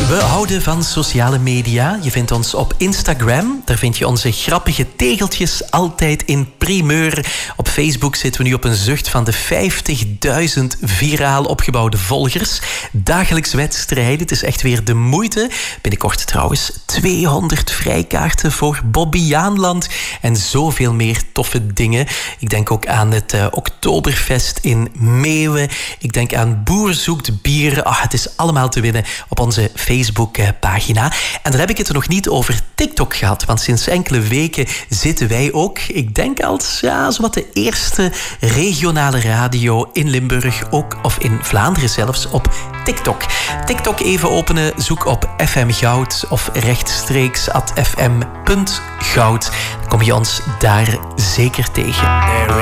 We houden van sociale media. Je vindt ons op Instagram. Daar vind je onze grappige tegeltjes altijd in primeur. Op Facebook zitten we nu op een zucht van de 50.000 viraal opgebouwde volgers. Dagelijks wedstrijden. Het is echt weer de moeite. Binnenkort trouwens 200 vrijkaarten voor Bobbejaanland. En zoveel meer toffe dingen. Ik denk ook aan het Oktoberfest in Meeuwen. Ik denk aan Boer zoekt bier. Het is allemaal te winnen op onze Facebook-pagina. En dan heb ik het er nog niet over TikTok gehad. Want sinds enkele weken zitten wij ook, ik denk als zowat de eerste regionale radio in Limburg, ook, of in Vlaanderen zelfs, op TikTok. TikTok even openen, zoek op FM Goud of rechtstreeks @fm.goud. Dan kom je ons daar zeker tegen.